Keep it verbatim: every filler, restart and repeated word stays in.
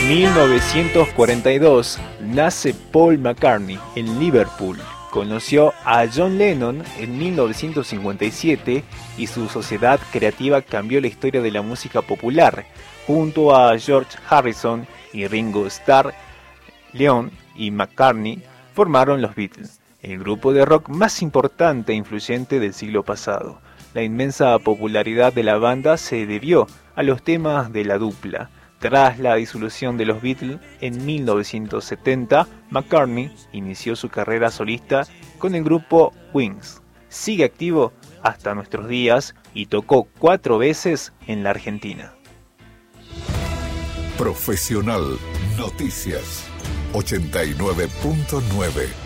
mil novecientos cuarenta y dos nace Paul McCartney en Liverpool. Conoció a John Lennon en mil novecientos cincuenta y siete y su sociedad creativa cambió la historia de la música popular. Junto a George Harrison y Ringo Starr, Lennon y McCartney formaron los Beatles, el grupo de rock más importante e influyente del siglo pasado. La inmensa popularidad de la banda se debió a los temas de la dupla. Tras la disolución de los Beatles en mil novecientos setenta, McCartney inició su carrera solista con el grupo Wings. Sigue activo hasta nuestros días y tocó cuatro veces en la Argentina. Profesional Noticias ochenta y nueve punto nueve